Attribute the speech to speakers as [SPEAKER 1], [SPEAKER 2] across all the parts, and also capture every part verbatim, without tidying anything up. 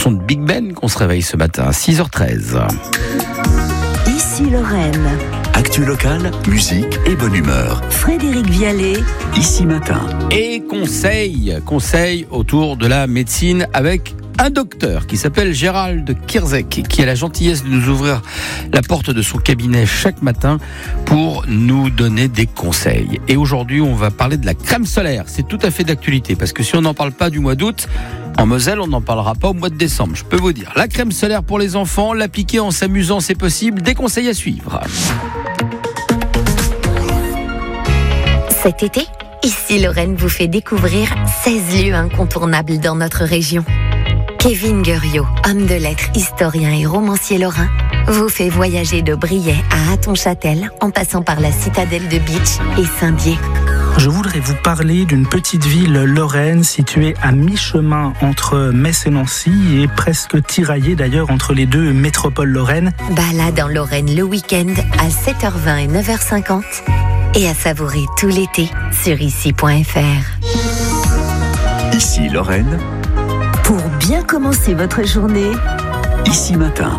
[SPEAKER 1] son de Big Ben qu'on se réveille ce matin à six heures treize.
[SPEAKER 2] Ici Lorraine.
[SPEAKER 3] Actu locale, musique et bonne humeur.
[SPEAKER 2] Frédéric Vialet.
[SPEAKER 3] Ici matin.
[SPEAKER 1] Et conseil, conseil autour de la médecine avec un docteur qui s'appelle Gérald Kierzek, qui a la gentillesse de nous ouvrir la porte de son cabinet chaque matin pour nous donner des conseils. Et aujourd'hui, on va parler de la crème solaire. C'est tout à fait d'actualité, parce que si on n'en parle pas du mois d'août, en Moselle, on n'en parlera pas au mois de décembre, je peux vous dire. La crème solaire pour les enfants, l'appliquer en s'amusant, c'est possible. Des conseils à suivre.
[SPEAKER 4] Cet été, Ici Lorraine vous fait découvrir seize lieux incontournables dans notre région. Kevin Guerriot, homme de lettres, historien et romancier lorrain, vous fait voyager de Briey à Hattonchâtel en passant par la citadelle de Bitche et Saint-Dié.
[SPEAKER 5] Je voudrais vous parler d'une petite ville lorraine située à mi-chemin entre Metz et Nancy et presque tiraillée d'ailleurs entre les deux métropoles lorraines.
[SPEAKER 4] Balade en Lorraine le week-end à sept heures vingt et neuf heures cinquante et à savourer tout l'été sur ici point f r.
[SPEAKER 3] Ici Lorraine.
[SPEAKER 2] Pour bien commencer votre journée,
[SPEAKER 3] Ici matin.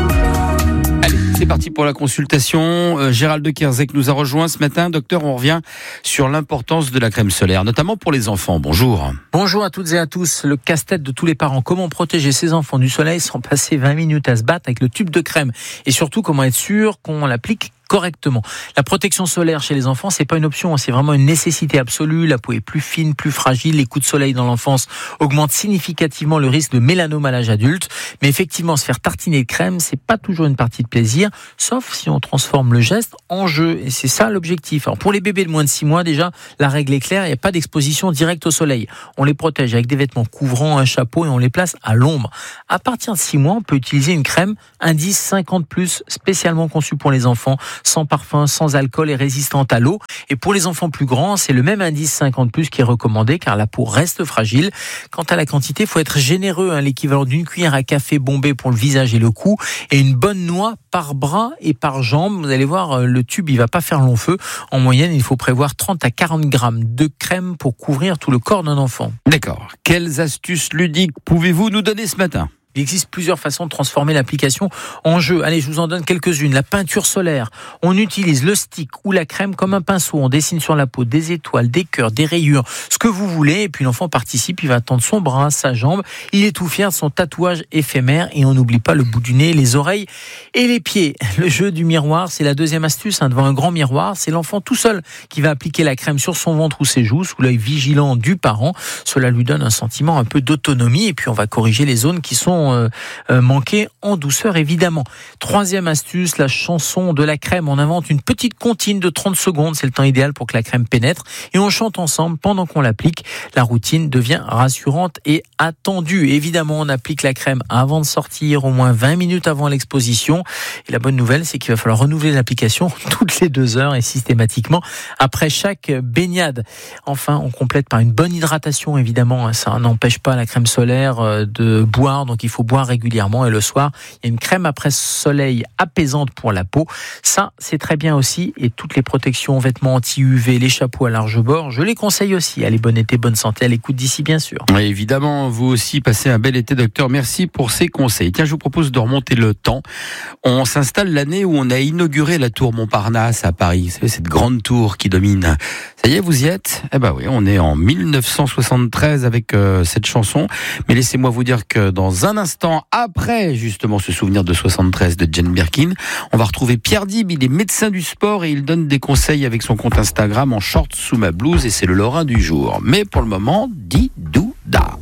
[SPEAKER 1] Allez, c'est parti pour la consultation. Euh, Gérald Kierzek nous a rejoint ce matin. Docteur, on revient sur l'importance de la crème solaire, notamment pour les enfants. Bonjour.
[SPEAKER 6] Bonjour à toutes et à tous. Le casse-tête de tous les parents. Comment protéger ses enfants du soleil sans passer vingt minutes à se battre avec le tube de crème? Et surtout, comment être sûr qu'on l'applique correctement. La protection solaire chez les enfants, c'est pas une option, c'est vraiment une nécessité absolue. La peau est plus fine, plus fragile. Les coups de soleil dans l'enfance augmentent significativement le risque de mélanome à l'âge adulte. Mais effectivement, se faire tartiner de crème, c'est pas toujours une partie de plaisir, sauf si on transforme le geste en jeu. Et c'est ça l'objectif. Alors pour les bébés de moins de six mois, déjà, la règle est claire, il n'y a pas d'exposition directe au soleil. On les protège avec des vêtements couvrants, un chapeau et on les place à l'ombre. À partir de six mois, on peut utiliser une crème indice cinquante plus, spécialement conçue pour les enfants, sans parfum, sans alcool et résistante à l'eau. Et pour les enfants plus grands, c'est le même indice cinquante plus qui est recommandé car la peau reste fragile. Quant à la quantité, il faut être généreux, hein, l'équivalent d'une cuillère à café bombée pour le visage et le cou et une bonne noix par bras et par jambe. Vous allez voir, le tube, il va pas faire long feu. En moyenne, il faut prévoir trente à quarante grammes de crème pour couvrir tout le corps d'un enfant.
[SPEAKER 1] D'accord. Quelles astuces ludiques pouvez-vous nous donner ce matin ?
[SPEAKER 6] Il existe plusieurs façons de transformer l'application en jeu. Allez, je vous en donne quelques-unes. La peinture solaire. On utilise le stick ou la crème comme un pinceau. On dessine sur la peau des étoiles, des cœurs, des rayures, ce que vous voulez. Et puis l'enfant participe, il va tendre son bras, sa jambe. Il est tout fier de son tatouage éphémère. Et on n'oublie pas le bout du nez, les oreilles et les pieds. Le jeu du miroir, c'est la deuxième astuce. Hein, devant un grand miroir, c'est l'enfant tout seul qui va appliquer la crème sur son ventre ou ses joues, sous l'œil vigilant du parent. Cela lui donne un sentiment un peu d'autonomie. Et puis on va corriger les zones qui sont Euh, euh, manquer en douceur évidemment. Troisième astuce, la chanson de la crème. On invente une petite comptine de trente secondes, c'est le temps idéal pour que la crème pénètre et on chante ensemble pendant qu'on l'applique. La routine devient rassurante et attendue. Évidemment, on applique la crème avant de sortir, au moins vingt minutes avant l'exposition. Et la bonne nouvelle, c'est qu'il va falloir renouveler l'application toutes les deux heures et systématiquement après chaque baignade. Enfin, on complète par une bonne hydratation évidemment. Ça n'empêche pas la crème solaire de boire, donc il faut boire régulièrement et le soir, il y a une crème après soleil apaisante pour la peau. Ça, c'est très bien aussi et toutes les protections, vêtements anti-U V, les chapeaux à large bord, je les conseille aussi. Allez, bon été, bonne santé à l'écoute d'ici bien sûr.
[SPEAKER 1] Oui, évidemment, vous aussi passez un bel été docteur. Merci pour ces conseils. Tiens, je vous propose de remonter le temps. On s'installe l'année où on a inauguré la tour Montparnasse à Paris. Vous savez, cette grande tour qui domine. Ça y est, vous y êtes ? Eh ben oui, on est en mille neuf cent soixante-treize avec euh, cette chanson. Mais laissez-moi vous dire que dans un instant, après justement ce souvenir de soixante-treize de Jane Birkin, on va retrouver Pierre Dib. Il est médecin du sport et il donne des conseils avec son compte Instagram en short sous ma blouse et c'est le Lorrain du jour. Mais pour le moment, Didouda.